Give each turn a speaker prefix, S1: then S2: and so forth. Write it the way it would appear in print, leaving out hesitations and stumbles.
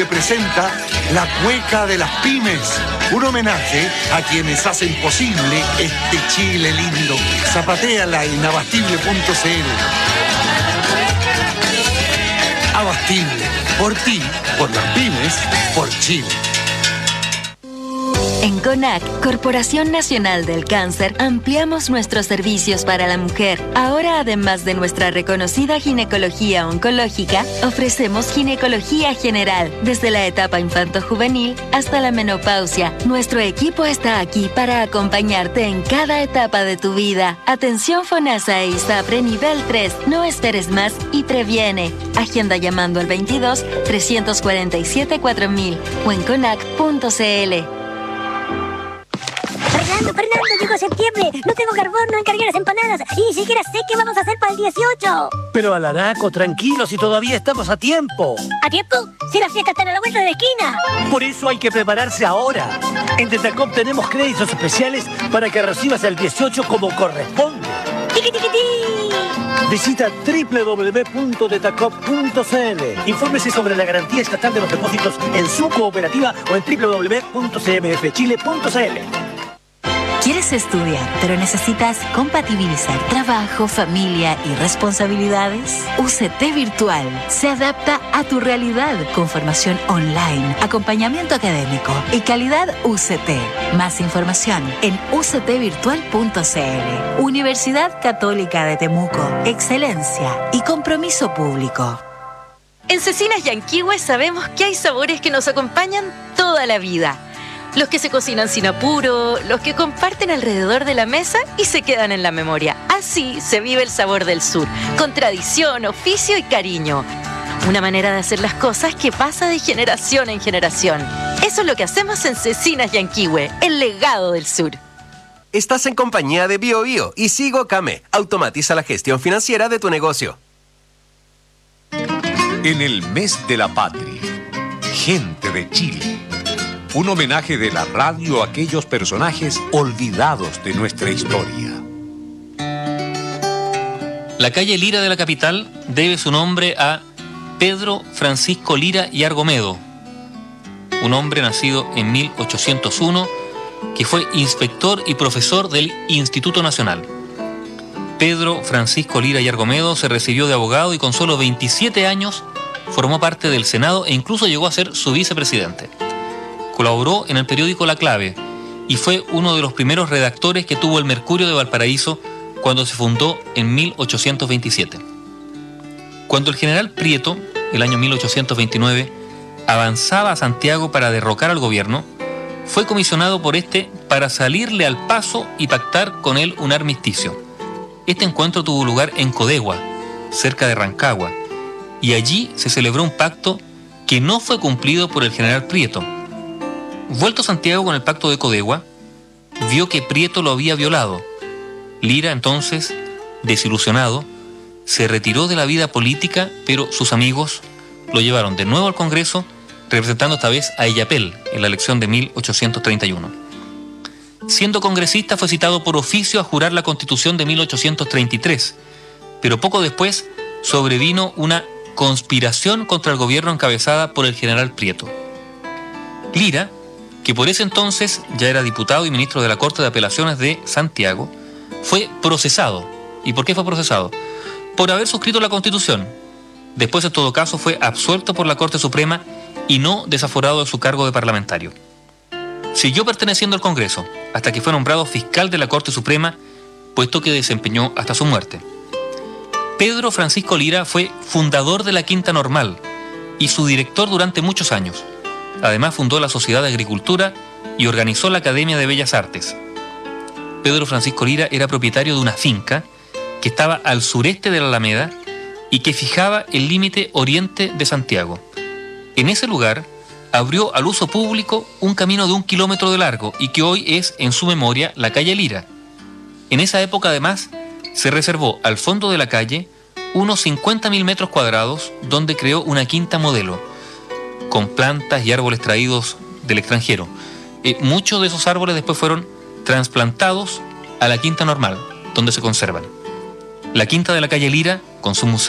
S1: Chile presenta La Cueca de las Pymes, un homenaje a quienes hacen posible este Chile lindo. Zapatéala en abastible.cl. Abastible, por ti, por las pymes, por Chile.
S2: En CONAC, Corporación Nacional del Cáncer, ampliamos nuestros servicios para la mujer. Ahora, además de nuestra reconocida ginecología oncológica, ofrecemos ginecología general, desde la etapa infanto-juvenil hasta la menopausia. Nuestro equipo está aquí para acompañarte en cada etapa de tu vida. Atención FONASA e ISAPRE nivel 3. No esperes más y previene. Agenda llamando al 22 347 4000 o en conac.cl.
S3: Fernando, llegó septiembre. No tengo carbón, no encargué las empanadas. Y ni siquiera sé qué vamos a hacer para el 18.
S4: Pero Alaraco, tranquilo, si todavía estamos a tiempo.
S3: ¿A tiempo? Si las fiestas están a la vuelta de la esquina.
S4: Por eso hay que prepararse ahora. En Tetacop tenemos créditos especiales para que recibas el 18 como corresponde.
S3: ¡Tiqui-tiqui-ti!
S4: Visita www.tetacop.cl. Infórmese sobre la garantía estatal de los depósitos en su cooperativa o en www.cmfchile.cl.
S5: ¿Quieres estudiar, pero necesitas compatibilizar trabajo, familia y responsabilidades? UCT Virtual se adapta a tu realidad con formación online, acompañamiento académico y calidad UCT. Más información en uctvirtual.cl. Universidad Católica de Temuco. Excelencia y compromiso público.
S2: En Cecinas Yanquihue sabemos que hay sabores que nos acompañan toda la vida. Los que se cocinan sin apuro, los que comparten alrededor de la mesa y se quedan en la memoria. Así se vive el sabor del sur, con tradición, oficio y cariño. Una manera de hacer las cosas que pasa de generación en generación. Eso es lo que hacemos en Cecinas Yanquihue, el legado del sur.
S6: Estás en compañía de BioBio y Sigo Came. Automatiza la gestión financiera de tu negocio.
S7: En el mes de la patria, gente de Chile. Un homenaje de la radio a aquellos personajes olvidados de nuestra historia.
S8: La calle Lira de la capital debe su nombre a Pedro Francisco Lira y Argomedo, un hombre nacido en 1801 que fue inspector y profesor del Instituto Nacional. Pedro Francisco Lira y Argomedo se recibió de abogado y con solo 27 años formó parte del Senado e incluso llegó a ser su vicepresidente. Colaboró en el periódico La Clave y fue uno de los primeros redactores que tuvo el Mercurio de Valparaíso cuando se fundó en 1827. Cuando el general Prieto, el año 1829, avanzaba a Santiago para derrocar al gobierno, fue comisionado por este para salirle al paso y pactar con él un armisticio. Este encuentro tuvo lugar en Codegua, cerca de Rancagua, y allí se celebró un pacto que no fue cumplido por el general Prieto. Vuelto a Santiago con el pacto de Codegua, vio que Prieto lo había violado. Lira, entonces, desilusionado, se retiró de la vida política, pero sus amigos lo llevaron de nuevo al Congreso, representando esta vez a Illapel en la elección de 1831. Siendo congresista, fue citado por oficio a jurar la Constitución de 1833, pero poco después sobrevino una conspiración contra el gobierno encabezada por el general Prieto. Lira, que por ese entonces ya era diputado y ministro de la Corte de Apelaciones de Santiago, fue procesado. ¿Y por qué fue procesado? Por haber suscrito la Constitución. Después, en todo caso, fue absuelto por la Corte Suprema y no desaforado de su cargo de parlamentario. Siguió perteneciendo al Congreso hasta que fue nombrado fiscal de la Corte Suprema, puesto que desempeñó hasta su muerte. Pedro Francisco Lira fue fundador de la Quinta Normal y su director durante muchos años. Además fundó la Sociedad de Agricultura y organizó la Academia de Bellas Artes. Pedro Francisco Lira era propietario de una finca que estaba al sureste de la Alameda y que fijaba el límite oriente de Santiago. En ese lugar abrió al uso público un camino de 1 kilómetro de largo y que hoy es, en su memoria, la calle Lira. En esa época, además, se reservó al fondo de la calle unos 50.000 metros cuadrados donde creó una quinta modelo, con plantas y árboles traídos del extranjero. Muchos de esos árboles después fueron trasplantados a la Quinta Normal, donde se conservan. La Quinta de la calle Lira, con su museo,